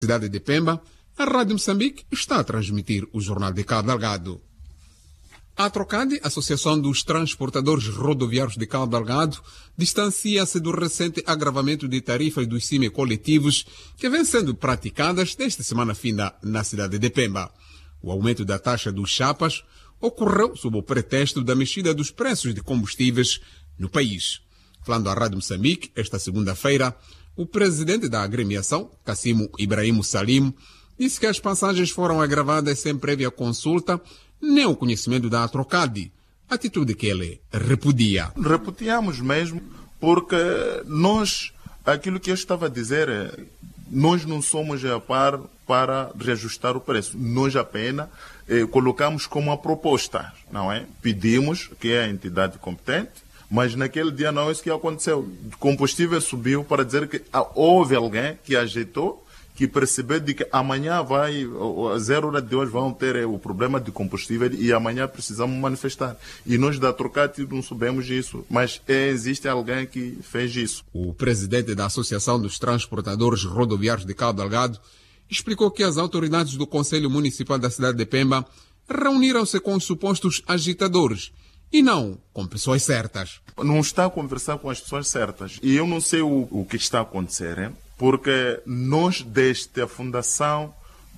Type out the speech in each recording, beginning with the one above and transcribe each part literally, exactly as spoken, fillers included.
cidade de Pemba, a Rádio Moçambique está a transmitir o Jornal de Cabo Delgado. A Atrocade, Associação dos Transportadores Rodoviários de Cabo Delgado, distancia-se do recente agravamento de tarifas dos semi-coletivos que vêm sendo praticadas desde semana finda na cidade de Pemba. O aumento da taxa dos chapas ocorreu sob o pretexto da mexida dos preços de combustíveis no país. Falando à Rádio Moçambique, esta segunda-feira, o presidente da agremiação, Kassimo Ibrahim Salim, disse que as passagens foram agravadas sem prévia consulta nem o conhecimento da Atrocade, atitude que ele repudia. Repudiamos mesmo, porque nós, aquilo que eu estava a dizer, nós não somos a par para reajustar o preço. Nós apenas eh, colocamos como uma proposta, não é? Pedimos que é a entidade competente, mas naquele dia não é isso que aconteceu. O combustível subiu para dizer que ah, houve alguém que ajeitou, que percebeu de que amanhã vai, a zero hora de hoje vão ter o problema de combustível e amanhã precisamos manifestar. E nós da Trocate não sabemos isso, mas é, existe alguém que fez isso. O presidente da Associação dos Transportadores Rodoviários de Cabo Delgado explicou que as autoridades do Conselho Municipal da cidade de Pemba reuniram-se com os supostos agitadores e não com pessoas certas. Não está a conversar com as pessoas certas. E eu não sei o, o que está a acontecer, hein? Porque nós, desde a fundação,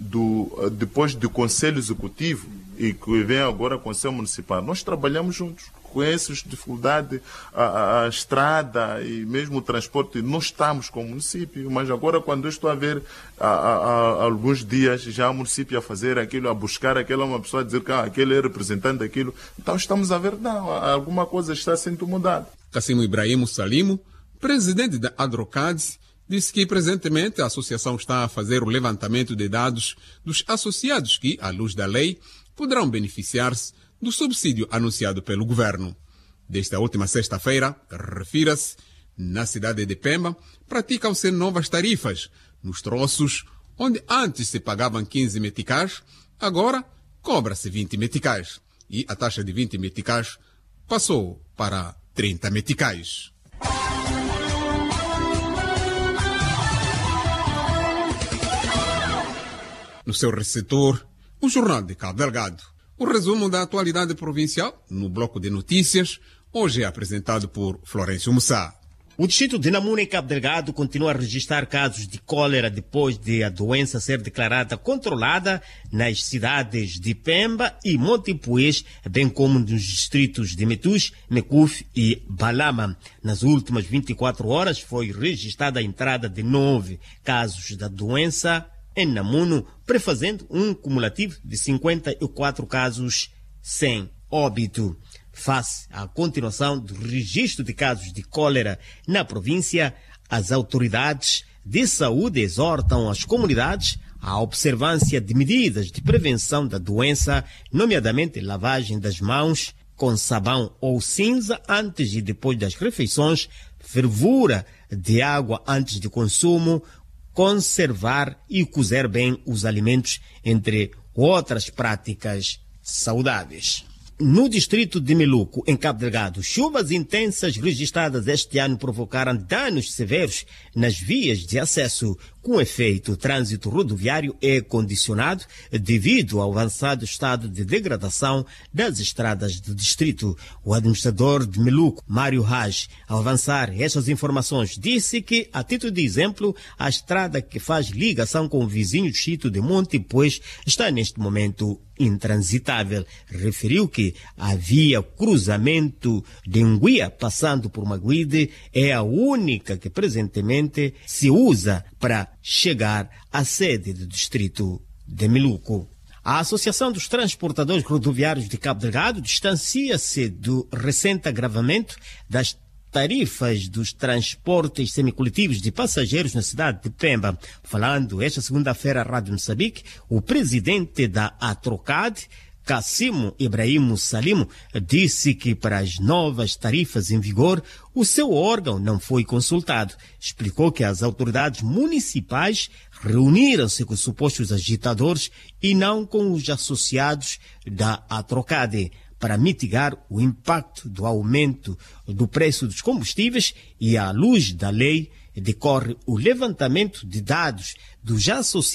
do, depois do Conselho Executivo, e que vem agora o Conselho Municipal, nós trabalhamos juntos. Conheço a dificuldade, a, a, a estrada e mesmo o transporte, nós estamos com o município, mas agora quando eu estou a ver há, alguns dias já o município a fazer aquilo, a buscar aquela uma pessoa a dizer que ah, aquele é representante daquilo, então estamos a ver, não, alguma coisa está sendo mudada. Kassimo Ibrahim Salimo, presidente da Atrocade, disse que presentemente a associação está a fazer o levantamento de dados dos associados que, à luz da lei, poderão beneficiar-se do subsídio anunciado pelo governo. Desde a última sexta-feira, refira-se, na cidade de Pemba, praticam-se novas tarifas nos troços, onde antes se pagavam quinze meticais, agora cobra-se vinte meticais. E a taxa de vinte meticais passou para trinta meticais. No seu receptor, o Jornal de Cabo Delgado. O resumo da atualidade provincial, no bloco de notícias, hoje é apresentado por Florencio Mussá. O distrito de Namuna, em Cabo Delgado, continua a registrar casos de cólera depois de a doença ser declarada controlada nas cidades de Pemba e Montepuez, bem como nos distritos de Metus, Mecuf e Balama. Nas últimas vinte e quatro horas foi registrada a entrada de nove casos da doença em Namuno, prefazendo um cumulativo de cinquenta e quatro casos sem óbito. Face à continuação do registro de casos de cólera na província, as autoridades de saúde exortam as comunidades à observância de medidas de prevenção da doença, nomeadamente lavagem das mãos com sabão ou cinza antes e depois das refeições, fervura de água antes de consumo, conservar e cozer bem os alimentos, entre outras práticas saudáveis. No distrito de Meluco, em Cabo Delgado, chuvas intensas registradas este ano provocaram danos severos nas vias de acesso. Com efeito, o trânsito rodoviário é condicionado devido ao avançado estado de degradação das estradas do distrito. O administrador de Meluco, Mário Raj, ao avançar estas informações, disse que, a título de exemplo, a estrada que faz ligação com o vizinho distrito de Montepuez está neste momento intransitável. Referiu que a via cruzamento de Nguia, passando por Maguide, é a única que presentemente se usa para chegar à sede do distrito de Meluco. A Associação dos Transportadores Rodoviários de Cabo Delgado distancia-se do recente agravamento das tarifas dos transportes semicoletivos de passageiros na cidade de Pemba. Falando esta segunda-feira à Rádio Moçambique, o presidente da Atrocade, Kassimo Ibrahim Salim, disse que para as novas tarifas em vigor, o seu órgão não foi consultado. Explicou que as autoridades municipais reuniram-se com os supostos agitadores e não com os associados da Atrocade, para mitigar o impacto do aumento do preço dos combustíveis e, à luz da lei, decorre o levantamento de dados dos associados